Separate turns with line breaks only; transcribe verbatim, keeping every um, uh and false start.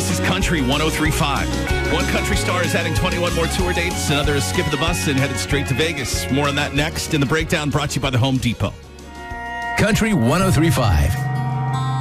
This is Country one oh three point five. One country star is adding twenty-one more tour dates. Another is skipping the bus and headed straight to Vegas. More on that next in the breakdown brought to you by the Home Depot.
Country one oh three point five.